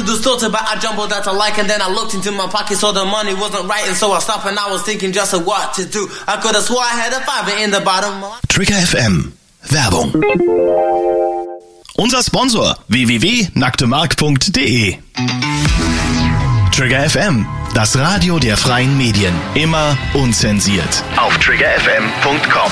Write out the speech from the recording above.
the store to buy a jumbo that I like, and then I looked into my pocket, so the money wasn't right, and so I stopped and I was thinking just of what to do. I could have swore I had a fiver in the bottom. Trigger FM. Werbung. Unser Sponsor www.nacktemark.de. Trigger FM, das Radio der freien Medien. Immer unzensiert. Auf triggerfm.com.